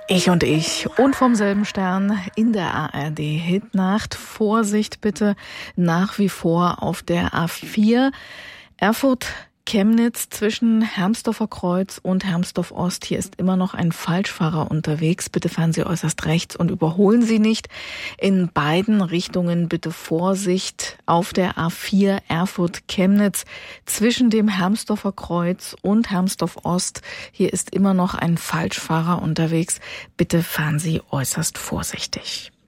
Ich und ich und vom selben Stern in der ARD Hitnacht. Vorsicht bitte nach wie vor auf der A4 Erfurt-Chemnitz zwischen Hermsdorfer Kreuz und Hermsdorf Ost. Hier ist immer noch ein Falschfahrer unterwegs. Bitte fahren Sie äußerst rechts und überholen Sie nicht. In beiden Richtungen bitte Vorsicht auf der A4 Erfurt-Chemnitz zwischen dem Hermsdorfer Kreuz und Hermsdorf Ost. Hier ist immer noch ein Falschfahrer unterwegs. Bitte fahren Sie äußerst vorsichtig.